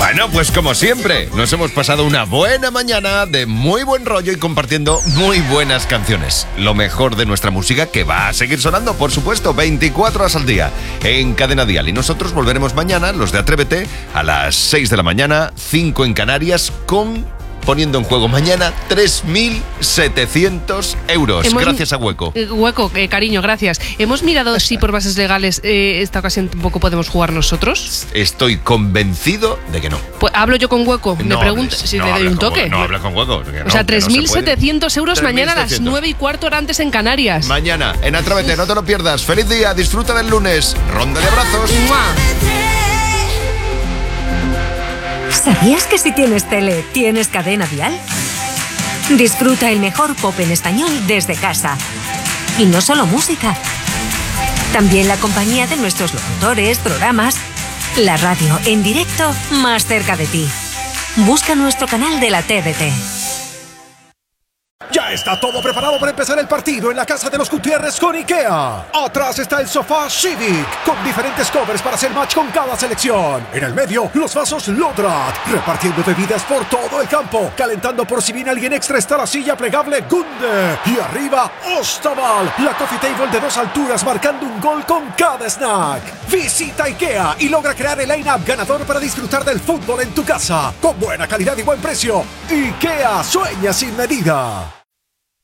Bueno, pues como siempre, nos hemos pasado una buena mañana de muy buen rollo y compartiendo muy buenas canciones. Lo mejor de nuestra música que va a seguir sonando, por supuesto, 24 horas al día en Cadena Dial. Y nosotros volveremos mañana, los de Atrévete, a las 6 de la mañana, 5 en Canarias, poniendo en juego mañana 3.700 euros. Gracias a Hueco. Hueco, cariño, gracias. ¿Hemos mirado si por bases legales esta ocasión tampoco podemos jugar nosotros? Estoy convencido de que no. Pues hablo yo con Hueco, le pregunto si le doy un toque. No, habla con Hueco. O sea, 3.700 euros mañana a las 9:15 hora antes en Canarias. Mañana, en Atrévete, no te lo pierdas. ¡Feliz día! Disfruta del lunes. Ronda de abrazos. ¡Mua! ¿Sabías que si tienes tele, tienes Cadena Dial? Disfruta el mejor pop en español desde casa. Y no solo música. También la compañía de nuestros locutores, programas, la radio en directo más cerca de ti. Busca nuestro canal de la TDT. Ya está todo preparado para empezar el partido en la casa de los Gutiérrez con IKEA. Atrás está el sofá Civic, con diferentes covers para hacer match con cada selección. En el medio, los vasos Lodrat, repartiendo bebidas por todo el campo. Calentando por si viene alguien extra está la silla plegable Gunde. Y arriba, Ostaval, la coffee table de 2 alturas marcando un gol con cada snack. Visita IKEA y logra crear el line-up ganador para disfrutar del fútbol en tu casa. Con buena calidad y buen precio. IKEA, sueña sin medida.